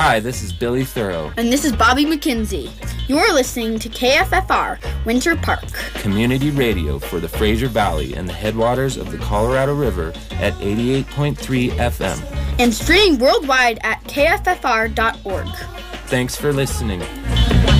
Hi, this is Billy Thorough. And this is Bobby McKenzie. You're listening to KFFR Winter Park, community radio for the Fraser Valley and the headwaters of the Colorado River at 88.3 FM. And streaming worldwide at kffr.org. Thanks for listening.